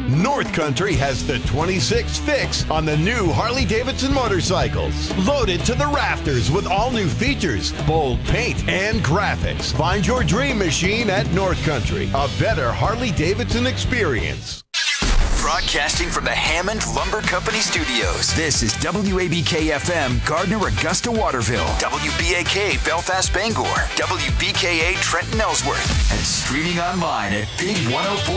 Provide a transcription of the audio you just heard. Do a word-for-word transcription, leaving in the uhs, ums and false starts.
North Country has the twenty-six fix on the new Harley-Davidson motorcycles. Loaded to the rafters with all new features, bold paint, and graphics. Find your dream machine at North Country. A better Harley-Davidson experience. Broadcasting from the Hammond Lumber Company Studios. This is W A B K F M, Gardner, Augusta, Waterville. W B A K, Belfast, Bangor. W B K A, Trenton, Ellsworth. And streaming online at Big one oh four.